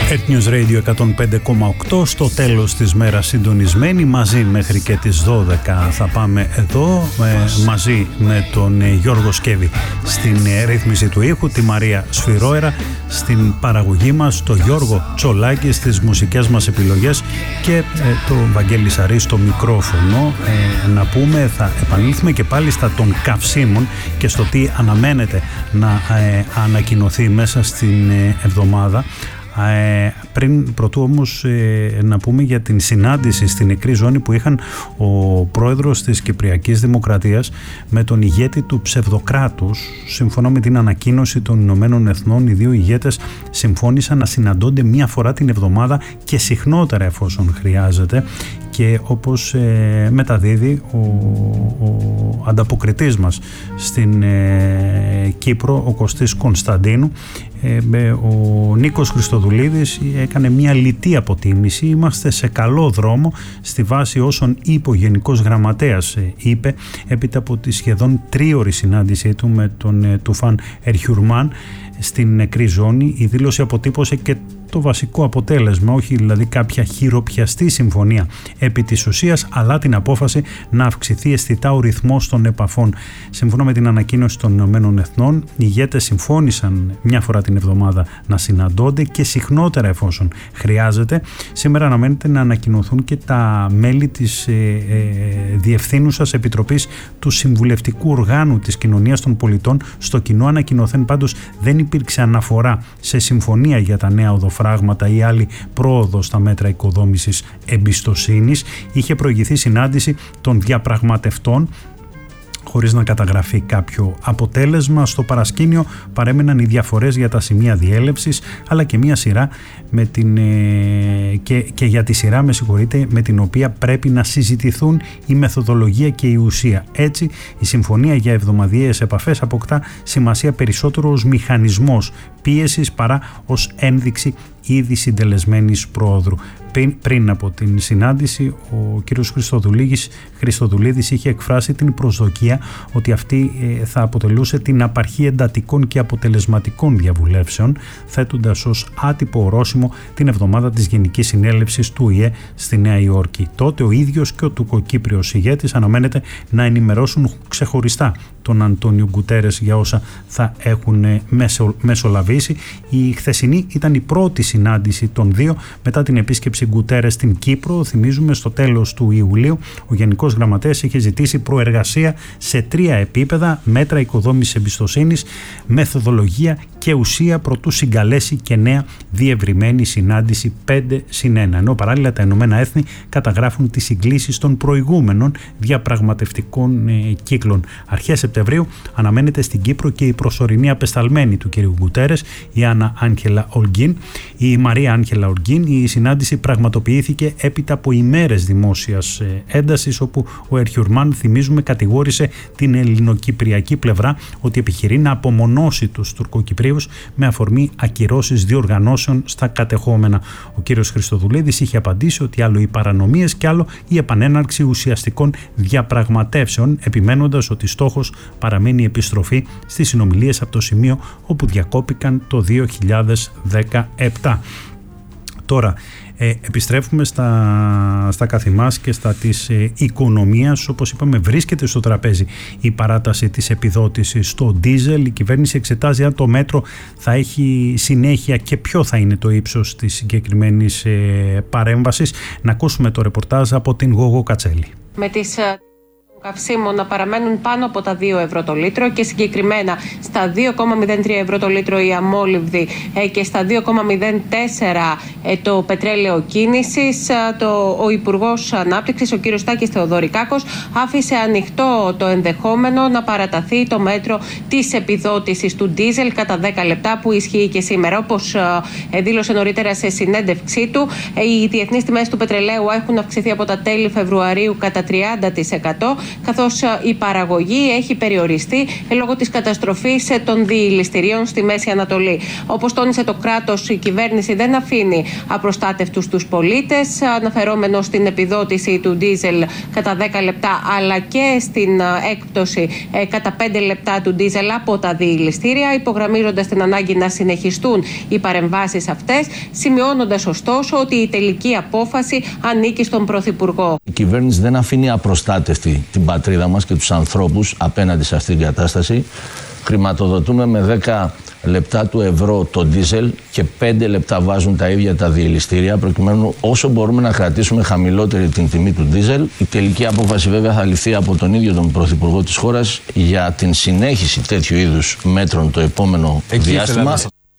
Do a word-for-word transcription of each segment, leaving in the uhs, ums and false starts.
News Radio εκατόν πέντε κόμμα οκτώ, στο τέλος της μέρας συντονισμένοι μαζί μέχρι και τις δώδεκα θα πάμε εδώ ε, μαζί με τον ε, Γιώργο Σκέβη στην ε, ρύθμιση του ήχου, τη Μαρία Σφυρόερα στην παραγωγή μας, το Γιώργο Τσολάκη στις μουσικές μας επιλογές και ε, το Βαγγέλη Σαρή στο μικρόφωνο. Ε, να πούμε, θα επανέλθουμε και πάλι στα των καυσίμων και στο τι αναμένεται να ε, ανακοινωθεί μέσα στην ε, εβδομάδα. Ε, πριν πρωτού όμως ε, να πούμε για την συνάντηση στην νεκρή ζώνη που είχαν ο πρόεδρος της Κυπριακής Δημοκρατίας με τον ηγέτη του ψευδοκράτους. Σύμφωνα με την ανακοίνωση των Ηνωμένων Εθνών, οι δύο ηγέτες συμφώνησαν να συναντώνται μία φορά την εβδομάδα και συχνότερα εφόσον χρειάζεται, και όπως ε, μεταδίδει ο, ο ανταποκριτής μας στην ε, Κύπρο, ο Κωστής Κωνσταντίνου, ε, ο Νίκος Χριστοδουλίδης έκανε μια λιτή αποτίμηση. Είμαστε σε καλό δρόμο στη βάση όσων είπε ο Γενικός Γραμματέας, ε, είπε έπειτα από τη σχεδόν τρίωρη συνάντησή του με τον ε, Τουφάν Ερχιουρμάν στην νεκρή ζώνη. Η δήλωση αποτύπωσε και το βασικό αποτέλεσμα, όχι δηλαδή κάποια χειροπιαστή συμφωνία επί της ουσίας, αλλά την απόφαση να αυξηθεί αισθητά ο ρυθμός των επαφών. Σύμφωνα με την ανακοίνωση των Ηνωμένων Εθνών, οι ηγέτες συμφώνησαν μια φορά την εβδομάδα να συναντώνται και συχνότερα εφόσον χρειάζεται. Σήμερα αναμένεται να ανακοινωθούν και τα μέλη της ε, ε, Διευθύνουσας Επιτροπής του Συμβουλευτικού Οργάνου της Κοινωνίας των Πολιτών. Στο κοινό ανακοινωθέν πάντως δεν υπήρξε αναφορά σε συμφωνία για τα νέα οδοφράγματα ή άλλη πρόοδο στα μέτρα οικοδόμησης εμπιστοσύνης. Είχε προηγηθεί συνάντηση των διαπραγματευτών χωρίς να καταγραφεί κάποιο αποτέλεσμα. Στο παρασκήνιο παρέμειναν οι διαφορές για τα σημεία διέλευσης, αλλά και μια σειρά με την, και, και για τη σειρά με συγχωρείτε, με την οποία πρέπει να συζητηθούν η μεθοδολογία και η ουσία. Έτσι, η συμφωνία για εβδομαδιαίες επαφές αποκτά σημασία περισσότερο ως μηχανισμός πίεσης παρά ως ένδειξη ήδη συντελεσμένης πρόοδου. Πριν από την συνάντηση, ο κ. Χριστοδουλίδης, Χριστοδουλίδης είχε εκφράσει την προσδοκία ότι αυτή θα αποτελούσε την απαρχή εντατικών και αποτελεσματικών διαβουλεύσεων, θέτοντας ως άτυπο ορόσημο την εβδομάδα της Γενικής Συνέλευσης του Ο Η Ε στη Νέα Υόρκη. Τότε ο ίδιος και ο τουρκοκύπριος ηγέτης αναμένεται να ενημερώσουν ξεχωριστά τον Αντώνιο Γκουτέρες για όσα θα έχουν μεσο, μεσολαβήσει. Η χθεσινή ήταν η πρώτη συνάντηση των δύο μετά την επίσκεψη Γκουτέρες στην Κύπρο. Θυμίζουμε, στο τέλος του Ιουλίου ο Γενικός Γραμματέας είχε ζητήσει προεργασία σε τρία επίπεδα: μέτρα οικοδόμησης εμπιστοσύνης, μεθοδολογία και ουσία, προτού συγκαλέσει και νέα διευρυμένη συνάντηση πέντε συν ένα. Ενώ παράλληλα τα Ηνωμένα Έθνη καταγράφουν τις συγκλήσεις των προηγούμενων διαπραγματευτικών ε, κύκλων. Αρχές Σεπτεμβρίου αναμένεται στην Κύπρο και η προσωρινή απεσταλμένη του κ. Γκουτέρες, η Άννα Άγγελα Ολγκίν, η Μαρία Άγγελα Ολγκίν. Η συνάντηση πραγματοποιήθηκε έπειτα από ημέρες δημόσιας έντασης, όπου ο Ερχιουρμάν, θυμίζουμε, κατηγόρησε την ελληνοκυπριακή πλευρά ότι επιχειρεί να απομονώσει τους Τουρκοκυπρίους με αφορμή ακυρώσεις διοργανώσεων στα κατεχόμενα. Ο κ. Χριστοδουλίδης είχε απαντήσει ότι άλλο οι παρανομίες και άλλο η επανέναρξη ουσιαστικών διαπραγματεύσεων, επιμένοντας ότι στόχος παραμένει η επιστροφή στις συνομιλίες από το σημείο όπου διακόπηκαν το δύο χιλιάδες δεκαεπτά. Τώρα ε, επιστρέφουμε στα, στα καθημάς και στα της ε, οικονομίας. Όπως είπαμε, βρίσκεται στο τραπέζι η παράταση της επιδότησης στο ντίζελ. Η κυβέρνηση εξετάζει αν το μέτρο θα έχει συνέχεια και ποιο θα είναι το ύψος της συγκεκριμένης ε, παρέμβασης. Να ακούσουμε το ρεπορτάζ από την Γόγο Κατσέλη. Με τις καυσίμων να παραμένουν πάνω από τα δύο ευρώ το λίτρο και συγκεκριμένα στα δύο κόμμα μηδέν τρία ευρώ το λίτρο η αμόλυβδη και στα δύο κόμμα μηδέν τέσσερα το πετρέλαιο κίνησης. Το, ο Υπουργός Ανάπτυξης, ο κ. Τάκης Θεοδωρικάκος, άφησε ανοιχτό το ενδεχόμενο να παραταθεί το μέτρο της επιδότησης του ντίζελ κατά δέκα λεπτά, που ισχύει και σήμερα. Όπως δήλωσε νωρίτερα σε συνέντευξή του, οι διεθνείς τιμές του πετρελαίου έχουν αυξηθεί από τα τέλη Φεβρουαρίου κατά τριάντα τοις εκατό καθώς η παραγωγή έχει περιοριστεί λόγω της καταστροφής των διηληστηρίων στη Μέση Ανατολή. Όπως τόνισε το κράτος, η κυβέρνηση δεν αφήνει απροστάτευτους τους πολίτες, αναφερόμενο στην επιδότηση του ντίζελ κατά δέκα λεπτά, αλλά και στην έκπτωση κατά πέντε λεπτά του ντίζελ από τα διηληστήρια, υπογραμμίζοντας την ανάγκη να συνεχιστούν οι παρεμβάσεις αυτές, σημειώνοντας ωστόσο ότι η τελική απόφαση ανήκει στον Πρωθυπουργό. Η κυβέρνηση δεν αφήνει απροστάτευτη την πατρίδα μας και τους ανθρώπους απέναντι σε αυτήν την κατάσταση. Χρηματοδοτούμε με δέκα λεπτά του ευρώ το ντίζελ και πέντε λεπτά βάζουν τα ίδια τα διελιστήρια, προκειμένου όσο μπορούμε να κρατήσουμε χαμηλότερη την τιμή του ντίζελ. Η τελική απόφαση βέβαια θα ληφθεί από τον ίδιο τον Πρωθυπουργό της χώρας για την συνέχιση τέτοιου είδους μέτρων το επόμενο Εκεί διάστημα.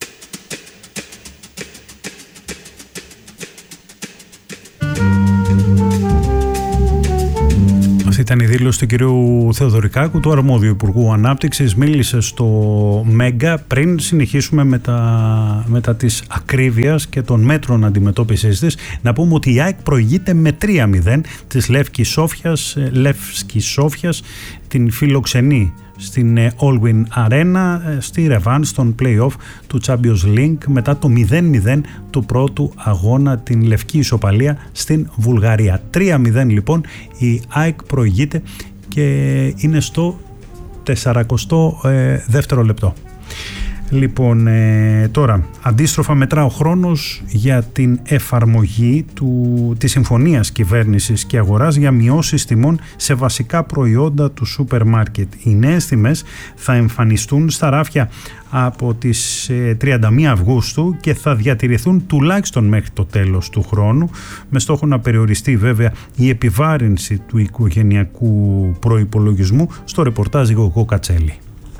Ήταν η δήλωση του κυρίου Θεοδωρικάκου, του αρμόδιου Υπουργού Ανάπτυξης. Μίλησε στο Μέγκα. Πριν συνεχίσουμε με τα, με τα της ακρίβειας και των μέτρων αντιμετώπισης της, να πούμε ότι η ΑΕΚ προηγείται με τρία μηδέν της Λεύκης Σόφιας, Λεύσκης Σόφιας, την φιλοξενεί στην Allwyn Arena στη Ρεβάν, στον play-off του Champions League, μετά το μηδέν μηδέν του πρώτου αγώνα, την λευκή ισοπαλία στην Βουλγαρία. τρία μηδέν λοιπόν η ΑΕΚ προηγείται και είναι στο σαραντά δεύτερο λεπτό. Λοιπόν, ε, τώρα, αντίστροφα μετρά ο χρόνος για την εφαρμογή του, της συμφωνίας κυβέρνησης και αγοράς για μειώσεις τιμών σε βασικά προϊόντα του σούπερ μάρκετ. Οι νέες τιμές θα εμφανιστούν στα ράφια από τις ε, τριάντα μία Αυγούστου και θα διατηρηθούν τουλάχιστον μέχρι το τέλος του χρόνου, με στόχο να περιοριστεί βέβαια η επιβάρυνση του οικογενειακού προϋπολογισμού. Στο ρεπορτάζ Γογό Κατσέλη.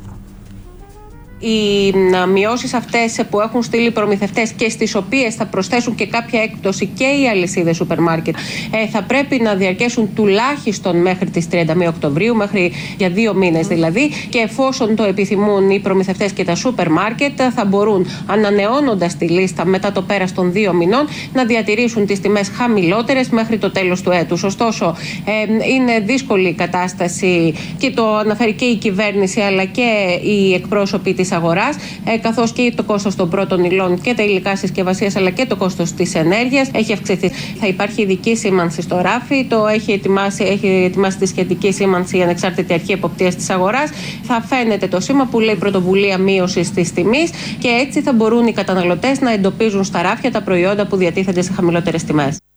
Οι μειώσεις αυτές που έχουν στείλει οι προμηθευτές και στις οποίες θα προσθέσουν και κάποια έκπτωση και οι αλυσίδες σούπερ μάρκετ θα πρέπει να διαρκέσουν τουλάχιστον μέχρι τις τριάντα μία Οκτωβρίου, μέχρι για δύο μήνες δηλαδή, και εφόσον το επιθυμούν οι προμηθευτές και τα σούπερ μάρκετ θα μπορούν, ανανεώνοντας τη λίστα μετά το πέρας των δύο μηνών, να διατηρήσουν τις τιμές χαμηλότερες μέχρι το τέλος του έτους. Ωστόσο, είναι δύσκολη η κατάσταση και το αναφέρει και η κυβέρνηση αλλά και οι εκπρόσωποι της αγοράς, ε, καθώς και το κόστος των πρώτων υλών και τα υλικά συσκευασίας αλλά και το κόστος της ενέργειας έχει αυξηθεί. Θα υπάρχει ειδική σήμανση στο ράφι, το έχει ετοιμάσει, έχει ετοιμάσει τη σχετική σήμανση η Ανεξάρτητη Αρχή Εποπτείας της Αγοράς. Θα φαίνεται το σήμα που λέει πρωτοβουλία μείωσης της τιμής και έτσι θα μπορούν οι καταναλωτές να εντοπίζουν στα ράφια τα προϊόντα που διατίθενται σε χαμηλότερες τιμές.